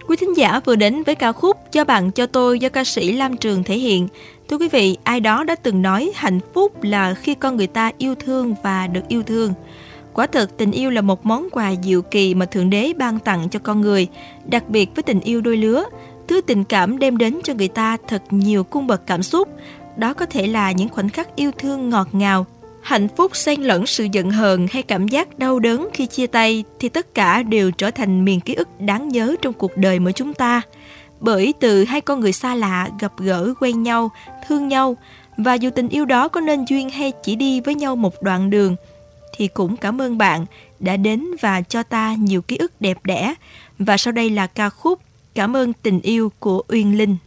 Quý thính giả vừa đến với ca khúc Cho Bạn Cho Tôi do ca sĩ Lam Trường thể hiện. Thưa quý vị, ai đó đã từng nói hạnh phúc là khi con người ta yêu thương và được yêu thương. Quả thật, tình yêu là một món quà diệu kỳ mà Thượng Đế ban tặng cho con người, đặc biệt với tình yêu đôi lứa. Thứ tình cảm đem đến cho người ta thật nhiều cung bậc cảm xúc. Đó có thể là những khoảnh khắc yêu thương ngọt ngào, hạnh phúc xen lẫn sự giận hờn hay cảm giác đau đớn khi chia tay, thì tất cả đều trở thành miền ký ức đáng nhớ trong cuộc đời của chúng ta. Bởi từ hai con người xa lạ gặp gỡ, quen nhau, thương nhau, và dù tình yêu đó có nên duyên hay chỉ đi với nhau một đoạn đường, thì cũng cảm ơn bạn đã đến và cho ta nhiều ký ức đẹp đẽ. Và sau đây là ca khúc Cảm ơn tình yêu của Uyên Linh.